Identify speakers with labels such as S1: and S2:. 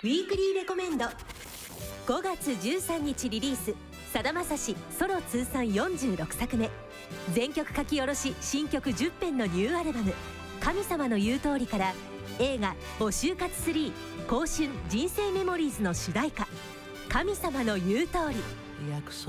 S1: ウィークリーレコメンド。5月13日リリース、さだまさしソロ通算46作目、全曲書き下ろし新曲10編のニューアルバム「神様の言う通り」から映画「お就活3香春人生メモリーズ」の主題歌「神様の言う通り」。